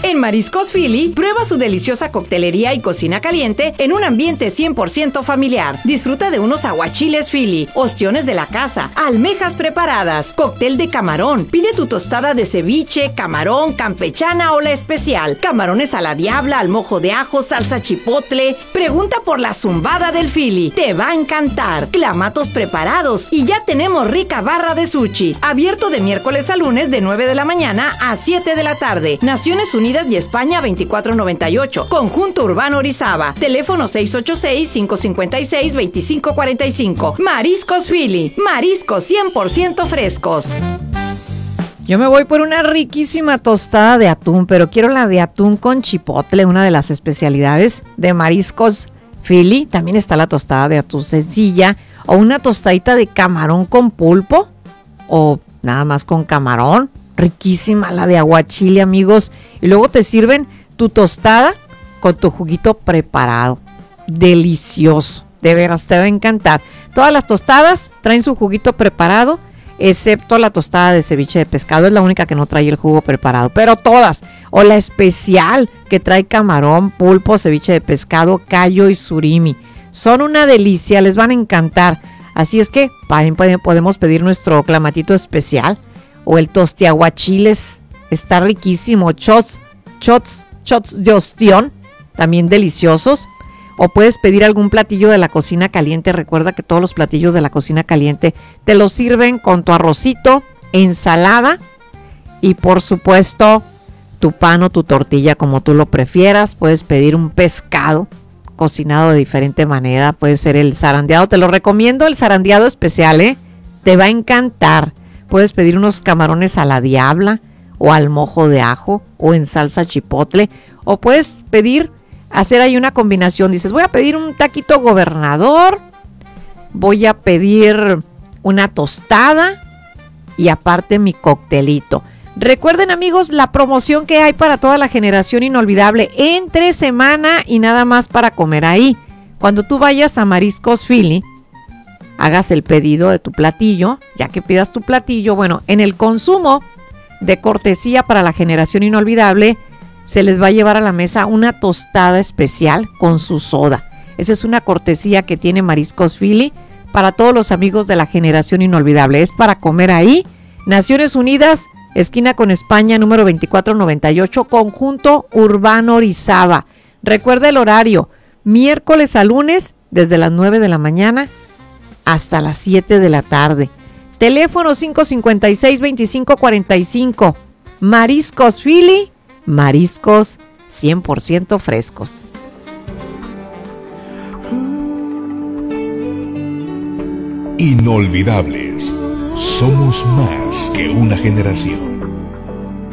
En Mariscos Philly, prueba su deliciosa coctelería y cocina caliente en un ambiente 100% familiar. Disfruta de unos aguachiles Philly, ostiones de la casa, almejas preparadas, cóctel de camarón. Pide tu tostada de ceviche, camarón, campechana o la especial. Camarones a la diabla, al mojo de ajo, salsa chipotle. Pregunta por la zumbada del Philly. Te va a encantar. Clamatos preparados y ya tenemos rica barra de sushi. Abierto de miércoles a lunes de 9 de la mañana a 7 de la tarde. Naciones Unidas y España 2498. Conjunto Urbano Orizaba. Teléfono 686-556-2545. Mariscos Philly. Mariscos 100% frescos. Yo me voy por una riquísima tostada de atún, pero quiero la de atún con chipotle, una de las especialidades de Mariscos Philly. También está la tostada de atún sencilla o una tostadita de camarón con pulpo o nada más con camarón. Riquísima la de aguachile, amigos. Y luego te sirven tu tostada con tu juguito preparado. Delicioso. De veras, te va a encantar. Todas las tostadas traen su juguito preparado, excepto la tostada de ceviche de pescado. Es la única que no trae el jugo preparado. Pero todas. O la especial que trae camarón, pulpo, ceviche de pescado, callo y surimi. Son una delicia. Les van a encantar. Así es que podemos pedir nuestro clamatito especial. O el tostiaguachiles, está riquísimo. Shots de ostión, también deliciosos. O puedes pedir algún platillo de la cocina caliente. Recuerda que todos los platillos de la cocina caliente te los sirven con tu arrocito, ensalada y por supuesto tu pan o tu tortilla como tú lo prefieras. Puedes pedir un pescado cocinado de diferente manera. Puede ser el zarandeado. Te lo recomiendo, el zarandeado especial, te va a encantar. Puedes pedir unos camarones a la diabla o al mojo de ajo o en salsa chipotle. O puedes hacer ahí una combinación. Dices, voy a pedir un taquito gobernador, voy a pedir una tostada y aparte mi coctelito. Recuerden, amigos, la promoción que hay para toda la generación inolvidable entre semana y nada más para comer ahí. Cuando tú vayas a Mariscos Philly, hagas el pedido de tu platillo, ya que pidas tu platillo, bueno, en el consumo de cortesía para la generación inolvidable, se les va a llevar a la mesa una tostada especial con su soda. Esa es una cortesía que tiene Mariscos Philly para todos los amigos de la generación inolvidable. Es para comer ahí. Naciones Unidas, esquina con España, número 2498, Conjunto Urbano Orizaba. Recuerda el horario, miércoles a lunes, desde las 9 de la mañana hasta las 7 de la tarde. Teléfono 556-2545. Mariscos Philly, mariscos 100% frescos. Inolvidables. Somos más que una generación.